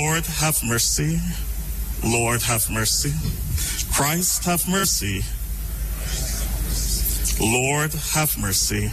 Lord, have mercy. Lord, have mercy. Christ, have mercy. Lord, have mercy.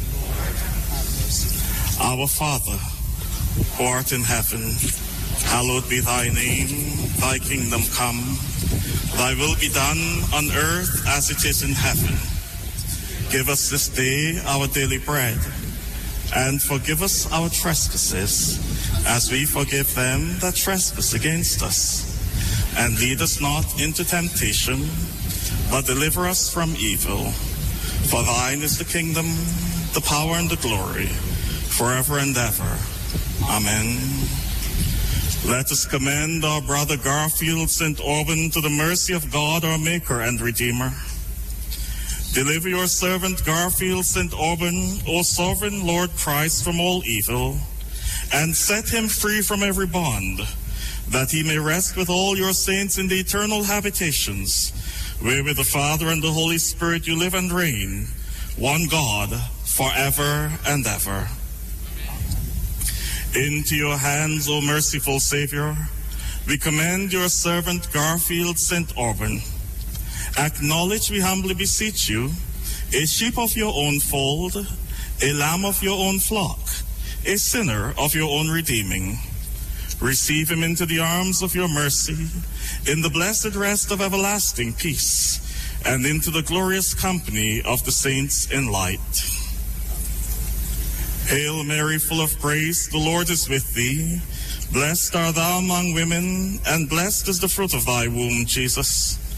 Our Father, who art in heaven, hallowed be thy name. Thy kingdom come. Thy will be done on earth as it is in heaven. Give us this day our daily bread, and forgive us our trespasses, as we forgive them that trespass against us. And lead us not into temptation, but deliver us from evil. For thine is the kingdom, the power, and the glory, forever and ever. Amen. Let us commend our brother Garfield St. Orban to the mercy of God, our Maker and Redeemer. Deliver your servant Garfield St. Orban, O sovereign Lord Christ, from all evil, and set him free from every bond, that he may rest with all your saints in the eternal habitations, where with the Father and the Holy Spirit you live and reign, one God, forever and ever. Into your hands, O merciful Savior, we commend your servant Garfield St. Orban. Acknowledge, we humbly beseech you, a sheep of your own fold, a lamb of your own flock, a sinner of your own redeeming. Receive him into the arms of your mercy, in the blessed rest of everlasting peace, and into the glorious company of the saints in light. Hail Mary, full of grace, the Lord is with thee. Blessed art thou among women, and blessed is the fruit of thy womb, Jesus.